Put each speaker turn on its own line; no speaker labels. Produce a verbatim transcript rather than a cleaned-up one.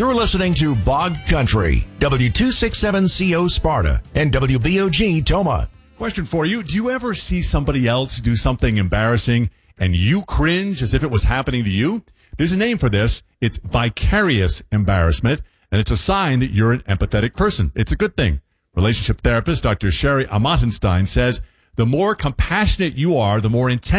You're listening to Bog Country, W two sixty-seven C O Sparta and W B O G Toma.
Question for you. Do you ever see somebody else do something embarrassing and you cringe as if it was happening to you? There's a name for this. It's vicarious embarrassment, and it's a sign that you're an empathetic person. It's a good thing. Relationship therapist Doctor Sherry Amatenstein says, the more compassionate you are, the more intense